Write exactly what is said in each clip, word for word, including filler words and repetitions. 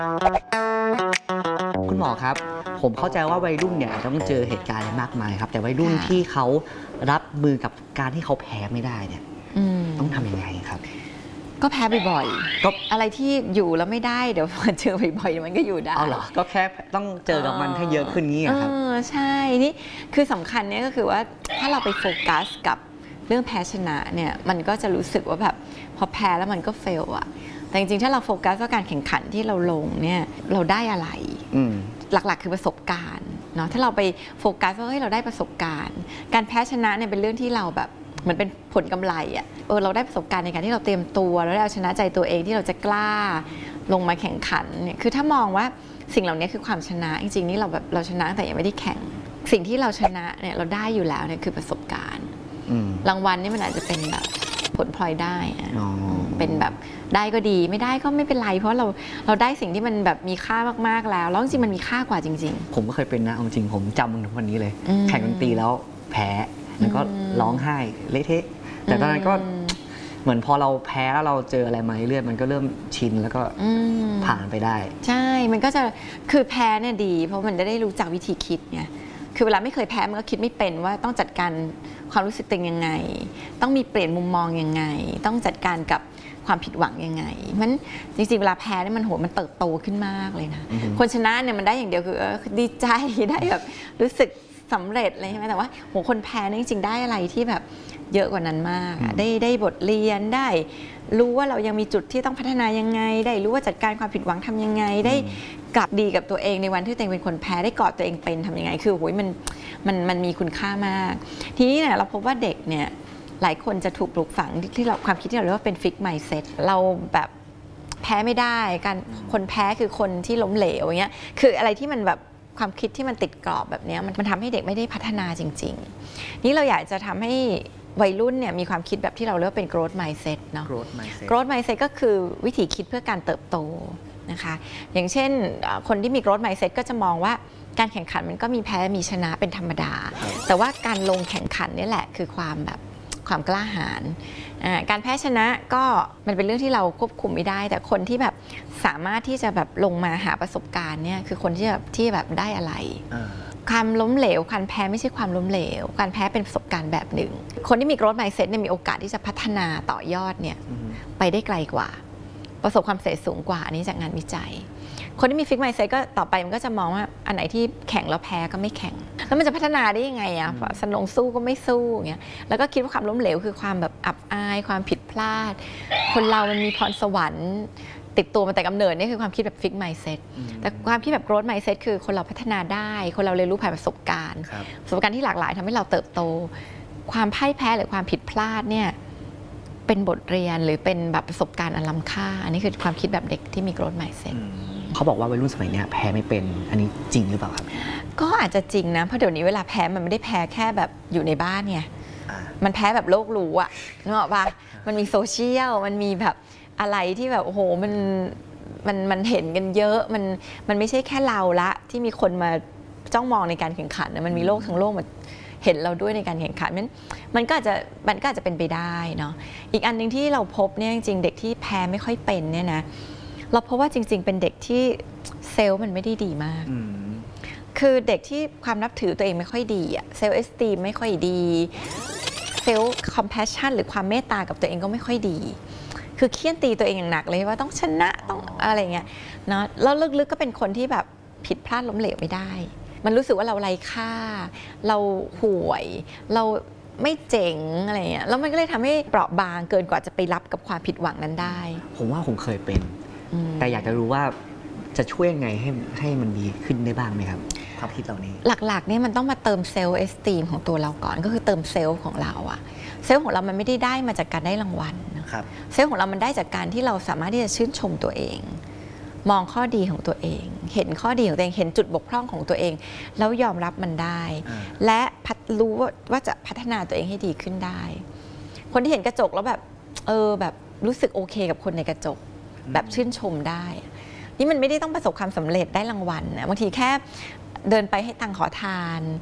คุณหมอครับผมเข้าใจว่าวัยรุ่นเนี่ยต้องเจอเหตุการณ์อะไรมากมายครับแต่วัยรุ่นที่เขารับมือกับการที่เขาแพ้ไม่ได้เนี่ยต้องทำยังไงครับก็แพ้บ่อยๆก็อะไรที่อยู่แล้วไม่ได้เดี๋ยวพอเจอบ่อยๆมันก็อยู่ได้เอาเหรอก็แค่ต้องเจอกับมันให้เยอะขึ้นงี้ครับเออใช่นี่คือสำคัญเนี่ยก็คือว่าถ้าเราไปโฟกัสกับเรื่องแพ้ชนะเนี่ยมันก็จะรู้สึกว่าแบบพอแพ้แล้วมันก็เฟลอะแต่จริงๆถ้าเราโฟกัสว่าการแข่งขันที่เราลงเนี่ยเราได้อะไรหลักๆคือประสบการณ์เนาะถ้าเราไปโฟกัสว่าเฮ้ยเราได้ประสบการณ์การแพ้ชนะเนี่ยเป็นเรื่องที่เราแบบเหมือนเป็นผลกำไรอ่ะเออเราได้ประสบการณ์ในการที่เราเตรียมตัวแล้วได้เอาชนะใจตัวเองที่เราจะกล้าลงมาแข่งขันเนี่ยคือถ้ามองว่าสิ่งเหล่านี้คือความชนะจริงๆนี่เราแบบเราชนะแต่ยังไม่ได้แข่งสิ่งที่เราชนะเนี่ยเราได้อยู่แล้วเนี่ยคือประสบการณ์รางวัลนี่มันอาจจะเป็นแบบผลพลอยได้เป็นแบบได้ก็ดีไม่ได้ก็ไม่เป็นไรเพราะเราเราได้สิ่งที่มันแบบมีค่ามากๆแล้วแล้วจริงมันมีค่ากว่าจริงๆผมก็เคยเป็นนะจริงผมจำถึงวันนี้เลยแข่งดนตรีแล้วแพ้แล้วก็ร้องไห้เละเทะแต่ตอนนั้นก็เหมือนพอเราแพ้แล้วเราเจออะไรมาเรื่อยมันก็เริ่มชินแล้วก็ผ่านไปได้ใช่มันก็จะคือแพ้เนี่ยดีเพราะมันจะได้รู้จักวิธีคิดไงคือเวลาไม่เคยแพ้มันก็คิดไม่เป็นว่าต้องจัดการความรู้สึกตัวเองยังไงต้องมีเปลี่ยนมุมมองยังไงต้องจัดการกับความผิดหวังยังไงมันจริงๆเวลาแพ้เนี่ยมันโหมันเติบโตขึ้นมากเลยนะคนชนะเนี่ยมันได้อย่างเดียวคือดีใจได้แบบรู้สึกสำเร็จเลยใช่ไหมแต่ว่าโหคนแพ้เนี่ยจริงๆได้อะไรที่แบบเยอะกว่านั้นมากได้ได้บทเรียนได้รู้ว่าเรายังมีจุดที่ต้องพัฒนายังไงได้รู้ว่าจัดการความผิดหวังทำยังไงได้กลับดีกับตัวเองในวันที่ตัวเองเป็นคนแพ้ได้กอดตัวเองเป็นทำยังไงคือโหยมันมันมันมีคุณค่ามากทีนี้เนี่ยเราพบว่าเด็กเนี่ยหลายคนจะถูกปลูกฝังที่เราความคิดที่เราเรียกว่าเป็นฟิกไมซ์เซ็ตเราแบบแพ้ไม่ได้การคนแพ้คือคนที่ล้มเหลวอย่างเงี้ยคืออะไรที่มันแบบความคิดที่มันติดกรอบแบบนี้มันทำให้เด็กไม่ได้พัฒนาจริงๆนี่เราอยากจะทำให้วัยรุ่นเนี่ยมีความคิดแบบที่เราเรียกว่าเป็น growth mindset เนาะ growth mindset growth mindset ก็คือวิธีคิดเพื่อการเติบโตนะคะอย่างเช่นคนที่มี growth mindset ก็จะมองว่าการแข่งขันมันก็มีแพ้มีชนะเป็นธรรมดาแต่ว่าการลงแข่งขันนี่แหละคือความแบบความกล้าหาญการแพ้ชนะก็มันเป็นเรื่องที่เราควบคุมไม่ได้แต่คนที่แบบสามารถที่จะแบบลงมาหาประสบการณ์เนี่ยคือคนที่แบบที่แบบได้อะไรความล้มเหลวการแพ้ไม่ใช่ความล้มเหลวการแพ้เป็นประสบการณ์แบบหนึ่งคนที่มี growth mindset เนี่ยมีโอกาสที่จะพัฒนาต่อยอดเนี่ยไปได้ไกลกว่าประสบความสำเร็จสูงกว่าอันนี้จากงานวิจัยคนที่มี fixed mindset ก็ต่อไปมันก็จะมองว่าอันไหนที่แข่งแล้วแพ้ก็ไม่แข่งแล้วมันจะพัฒนาได้ยังไงอะสนองสู้ก็ไม่สู้อย่างเงี้ยแล้วก็คิดว่าความล้มเหลวคือความแบบอับอายความผิดพลาดคนเรามันมีพรสวรรค์ติดตัวมาแต่กำเนิดนี่คือความคิดแบบ fixed mindset แต่ความคิดแบบ growth mindset คือคนเราพัฒนาได้คนเราเรียนรู้ผ่านประสบการณ์ประสบการณ์ที่หลากหลายทำให้เราเติบโตความพ่ายแพ้หรือความผิดพลาดเนี่ยเป็นบทเรียนหรือเป็นแบบประสบการณ์อันล้ำค่าอันนี้คือความคิดแบบเด็กที่มี growth mindset เขาบอกว่าวัยรุ่นสมัยนี้แพ้ไม่เป็นอันนี้จริงหรือเปล่าครับก็อาจจะจริงนะเพราะเดี๋ยวนี้เวลาแพ้มันไม่ได้แพ้แค่แบบอยู่ในบ้านไงมันแพ้แบบโลกรู้อะนึกออกปะมันมีโซเชียลมันมีแบบอะไรที่แบบโอ้โหมันมันมันเห็นกันเยอะมันมันไม่ใช่แค่เราละที่มีคนมาจ้องมองในการแข่งขันนะมันมีโลกทั้งโลกมาเห็นเราด้วยในการแข่งขันมันมันก็อาจจะมันก็อาจจะเป็นไปได้เนาะอีกอันนึงที่เราพบเนี่ยจริงๆเด็กที่แพ้ไม่ค่อยเป็นเนี่ยนะเราพบว่าจริงๆเป็นเด็กที่เซลล์มันไม่ได้ดีมากคือเด็กที่ความนับถือตัวเองไม่ค่อยดีอะเซลล์เอสตีมไม่ค่อยดีเซลล์คอมแพชชั่นหรือความเมตตากับตัวเองก็ไม่ค่อยดีคือเคี่ยนตีตัวเองอย่างหนักเลยว่าต้องชนะต้องอะไรเงี้ยเนาะแล้วลึกๆก็เป็นคนที่แบบผิดพลาดล้มเหลวไม่ได้มันรู้สึกว่าเราไร้ค่าเราห่วยเราไม่เจ๋งอะไรเงี้ยแล้วมันก็เลยทำให้เปราะบางเกินกว่าจะไปรับกับความผิดหวังนั้นได้ผมว่าผมเคยเป็นแต่อยากจะรู้ว่าจะช่วยยังไงให้ให้มันดีขึ้นได้บ้างไหมครับความคิดเหล่านี้หลักๆเนี่ยมันต้องมาเติมเซลล์เอสตีมของตัวเราก่อนก็คือเติมเซลล์ของเราอะเซลล์ของเรามันไม่ได้ได้มาจากการได้รางวัลนะครับเซลล์ของเรามันได้จากการที่เราสามารถที่จะชื่นชมตัวเองมองข้อดีของตัวเองเห็นข้อดีของตัวเองเห็นจุดบกพร่องของตัวเองแล้วยอมรับมันได้และรู้ว่าจะพัฒนาตัวเองให้ดีขึ้นได้คนที่เห็นกระจกแล้วแบบเออแบบรู้สึกโอเคกับคนในกระจกแบบชื่นชมได้นี่มันไม่ได้ต้องประสบความสำเร็จได้รางวัลนะบางทีแค่เดินไปให้ตังขอทาน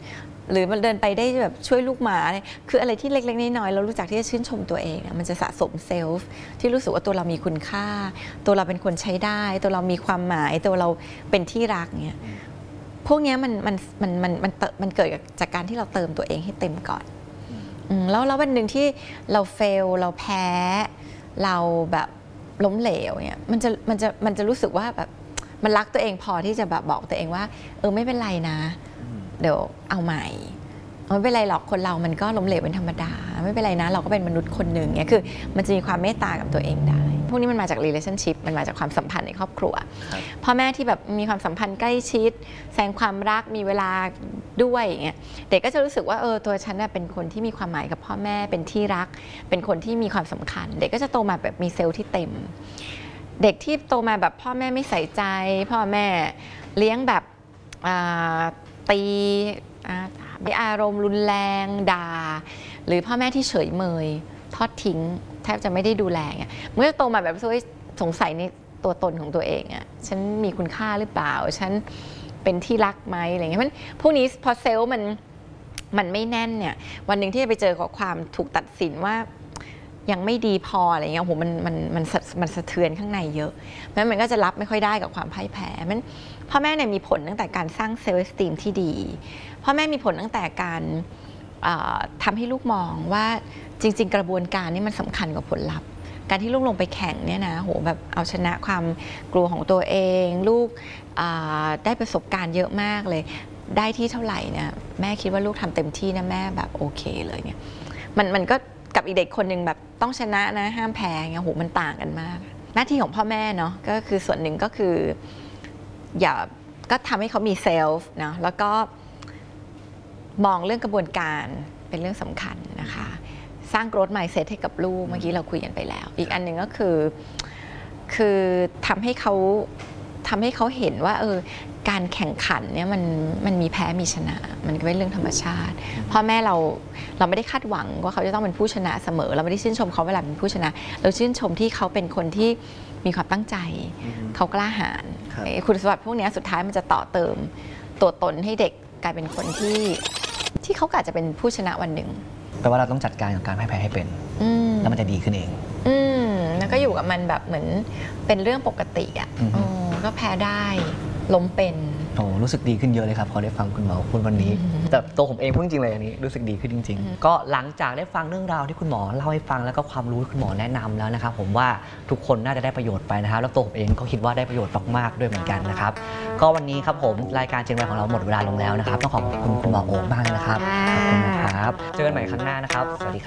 หรือมันเดินไปได้แบบช่วยลูกหมาคืออะไรที่เล็กๆน้อยๆเรารู้จักที่จะชื่นชมตัวเองมันจะสะสมเซลฟ์ที่รู้สึกว่าตัวเรามีคุณค่าตัวเราเป็นคนใช้ได้ตัวเรามีความหมายตัวเราเป็นที่รักเนี่ยพวกนี้มันมันมันมันมันมันเกิดจากการที่เราเติมตัวเองให้เต็มก่อนแล้วแล้ววันหนึ่งที่เราเฟลเราแพ้เราแบบล้มเหลวเนี่ยมันจะมันจะมันจะรู้สึกว่าแบบมันรักตัวเองพอที่จะแบบบอกตัวเองว่าเออไม่เป็นไรนะเดี๋ยวเอาใหม่ไม่เป็นไรหรอกคนเรามันก็ล้มเหลวเป็นธรรมดาไม่เป็นไรนะเราก็เป็นมนุษย์คนหนึ่งเนี่ยคือมันจะมีความเมตตากับตัวเองได้พวกนี้มันมาจาก relationship มันมาจากความสัมพันธ์ในครอบครัวพ่อแม่ที่แบบมีความสัมพันธ์ใกล้ชิดแสดงความรักมีเวลาด้วยอย่างเงี้ยเด็กก็จะรู้สึกว่าเออตัวฉันน่ะเป็นคนที่มีความหมายกับพ่อแม่เป็นที่รักเป็นคนที่มีความสำคัญเด็กก็จะโตมาแบบมีเซลล์ที่เต็มเด็กที่โตมาแบบพ่อแม่ไม่ใส่ใจพ่อแม่เลี้ยงแบบตีมีอารมณ์รุนแรงด่าหรือพ่อแม่ที่เฉยเมยทอดทิ้งแทบจะไม่ได้ดูแลเนี่ยเมื่อโตมาแบบสงสัยในตัวตนของตัวเองอ่ะฉันมีคุณค่าหรือเปล่าฉันเป็นที่รักไหมอะไรเงี้ยมันพวกนี้พอเซลล์มันมันไม่แน่นเนี่ยวันหนึ่งที่จะไปเจอกับความถูกตัดสินว่ายังไม่ดีพออะไรเงี้ยโหมันมันมันมันสะเทือนข้างในเยอะเพราะฉะนั้นมันก็จะรับไม่ค่อยได้กับความพ่ายแพ้มันพ่อแม่เนี่ยมีผลตั้งแต่การสร้างเซลล์เอสติมที่ดีพ่อแม่มีผลตั้งแต่การทำให้ลูกมองว่าจริงๆกระบวนการนี้มันสำคัญกว่าผลลัพธ์การที่ลูกลงไปแข่งเนี่ยนะโหแบบเอาชนะความกลัวของตัวเองลูกได้ประสบการณ์เยอะมากเลยได้ที่เท่าไหร่เนี่ยแม่คิดว่าลูกทำเต็มที่นะแม่แบบโอเคเลยเนี่ยมันมันก็กับอีกเด็กคนหนึ่งแบบต้องชนะนะห้ามแพ้เงี้ยโหมันต่างกันมากหน้าที่ของพ่อแม่เนาะก็คือส่วนหนึ่งก็คืออย่าก็ทำให้เขามีเซลฟ์นะแล้วก็มองเรื่องกระบวนการเป็นเรื่องสำคัญนะคะสร้าง growth mindset ให้กับลูกเมื่อกี้เราคุยกันไปแล้วอีกอันหนึ่งก็คือคือทำให้เขาทำให้เขาเห็นว่าเออการแข่งขันเนี่ยมันมันมีแพ้มีชนะมันก็เป็นเรื่องธรรมชาติพ่อแม่เราเราไม่ได้คาดหวังว่าเขาจะต้องเป็นผู้ชนะเสมอเราไม่ได้ชื่นชมเขาเวลาเป็นผู้ชนะเราชื่นชมที่เขาเป็นคนที่มีความตั้งใจเขากล้าหาญคุณสมบัติพวกนี้สุดท้ายมันจะต่อเติมตัวตนให้เด็กกลายเป็นคนที่ที่เขาอาจจะเป็นผู้ชนะวันหนึ่งแปลว่าเราต้องจัดการกับการแพ้ให้เป็นแล้วมันจะดีขึ้นเองอืมแล้วก็อยู่กับมันแบบเหมือนเป็นเรื่องปกติอ่ะก็แพ้ได้ล้มเป็นโอ้รู้สึกดีขึ้นเยอะเลยครับพอได้ฟังคุณหมอพูดวันนี้แต่ตัวผมเองพูดจริงๆเลยอันนี้รู้สึกดีขึ้นจริงๆก็หลังจากได้ฟังเรื่องราวที่คุณหมอเล่าให้ฟังแล้วก็ความรู้คุณหมอแนะนำแล้วนะครับผมว่าทุกคนน่าจะได้ประโยชน์ไปนะครับแล้วตัวผมเองก็คิดว่าได้ประโยชน์มากๆด้วยเหมือนกันนะครับก็วันนี้ครับผมรายการเจนวัยของเราหมดเวลาลงแล้วนะครับต้องขอบคุณคุณหมอโอ๊คมากเลยนะครับขอบคุณนะครับเจอกันใหม่ครั้งหน้านะครับสวัสดีครับ